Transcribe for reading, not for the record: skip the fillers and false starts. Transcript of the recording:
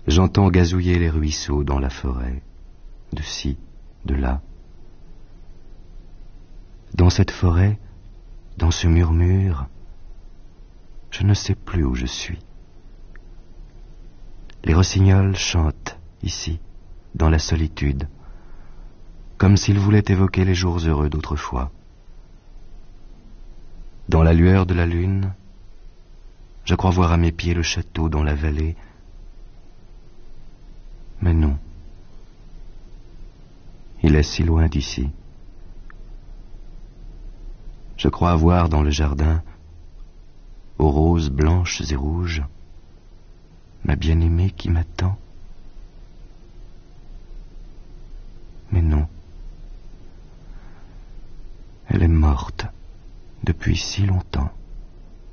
J'entends gazouiller les ruisseaux dans la forêt, de ci, de là. Dans cette forêt, dans ce murmure, je ne sais plus où je suis. Les rossignols chantent ici, dans la solitude, comme s'ils voulaient évoquer les jours heureux d'autrefois. Dans la lueur de la lune, je crois voir à mes pieds le château dans la vallée, mais non, il est si loin d'ici. Je crois voir dans le jardin, aux roses blanches et rouges, ma bien-aimée qui m'attend. Mais non, elle est morte depuis si longtemps.